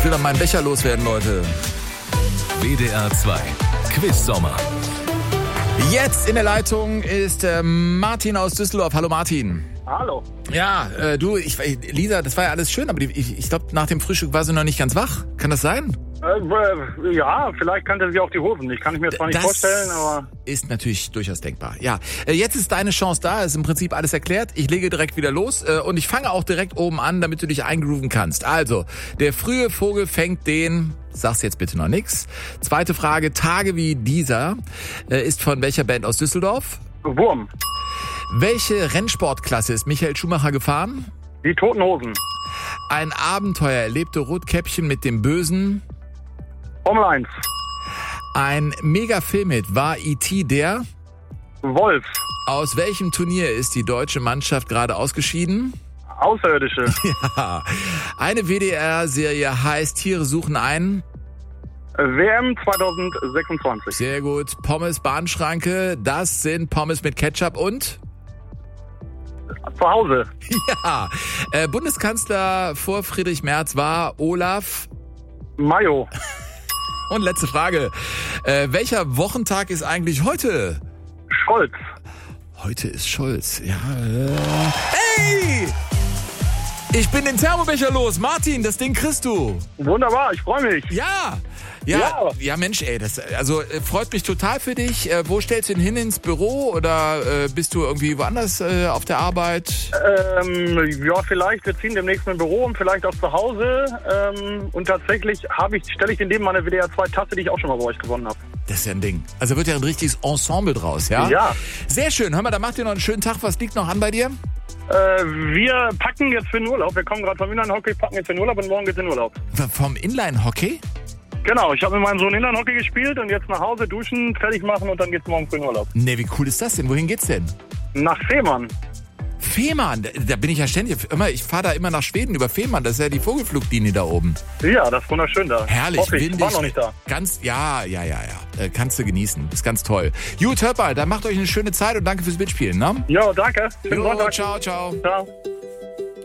Ich will doch meinen Becher loswerden, Leute. WDR 2 Quiz-Sommer. Jetzt in der Leitung ist Martin aus Düsseldorf. Hallo Martin. Hallo. Ja, Lisa, das war ja alles schön, aber ich glaube, nach dem Frühstück war sie noch nicht ganz wach. Kann das sein? Ja, vielleicht kannte sie auch die Hosen. Ich kann ich mir zwar nicht vorstellen, aber... Ist natürlich durchaus denkbar. Ja, jetzt ist deine Chance da. Ist im Prinzip alles erklärt. Ich lege direkt wieder los und ich fange auch direkt oben an, damit du dich eingrooven kannst. Also, der frühe Vogel fängt den... Sag's jetzt bitte noch nix. Zweite Frage, Tage wie dieser ist von welcher Band aus Düsseldorf? Wurm. Welche Rennsportklasse ist Michael Schumacher gefahren? Die Toten Hosen. Ein Abenteuer erlebte Rotkäppchen mit dem Bösen. Formel 1. Ein Mega-Filmhit war E.T. der? Wolf. Aus welchem Turnier ist die deutsche Mannschaft gerade ausgeschieden? Außerirdische. Ja. Eine WDR-Serie heißt Tiere suchen einen. WM 2026. Sehr gut. Pommes Bahnschranke, das sind Pommes mit Ketchup und? Zu Hause. Ja. Bundeskanzler vor Friedrich Merz war Olaf Mayo. Und letzte Frage. Welcher Wochentag ist eigentlich heute? Scholz. Heute ist Scholz. Ja. Hey! Ich bin den Thermobecher los. Martin, das Ding kriegst du. Wunderbar, ich freue mich. Ja, Mensch, ey, das freut mich total für dich. Wo stellst du ihn hin, ins Büro oder bist du irgendwie woanders auf der Arbeit? Ja, vielleicht. Wir ziehen demnächst ein Büro und vielleicht auch zu Hause. Und tatsächlich stelle ich den neben meine WDR 2 Tasse, die ich auch schon mal bei euch gewonnen habe. Das ist ja ein Ding. Also wird ja ein richtiges Ensemble draus, ja? Ja. Sehr schön. Hör mal, dann macht ihr noch einen schönen Tag. Was liegt noch an bei dir? Wir packen jetzt für den Urlaub. Wir kommen gerade vom Inline-Hockey, packen jetzt für den Urlaub und morgen geht's in den Urlaub. Vom Inline-Hockey? Genau, ich habe mit meinem Sohn Inline-Hockey gespielt und jetzt nach Hause duschen, fertig machen und dann geht's morgen für den Urlaub. Ne, wie cool ist das denn? Wohin geht's denn? Nach Fehmarn. Fehmarn, da bin ich ja ständig. Ich fahre da immer nach Schweden über Fehmarn. Das ist ja die Vogelfluglinie da oben. Ja, das ist wunderschön da. Herrlich, windig. Ich war noch nicht da. Ja. Kannst du genießen. Ist ganz toll. Gut, hört mal, dann macht euch eine schöne Zeit und danke fürs Mitspielen, ne? Ja, danke. Jo, ciao. Ciao.